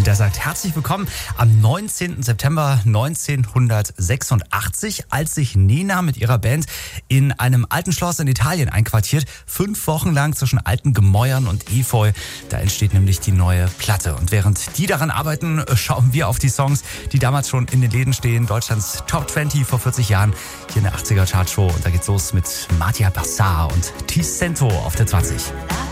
Der sagt herzlich willkommen am 19. September 1986, als sich Nena mit ihrer Band in einem alten Schloss in Italien einquartiert. 5 Wochen lang zwischen alten Gemäuern und Efeu. Da entsteht nämlich die neue Platte. Und während die daran arbeiten, schauen wir auf die Songs, die damals schon in den Läden stehen. Deutschlands Top 20 vor 40 Jahren hier in der 80er Chartshow. Und da geht's los mit Mattia Bassar und Ticento auf der 20.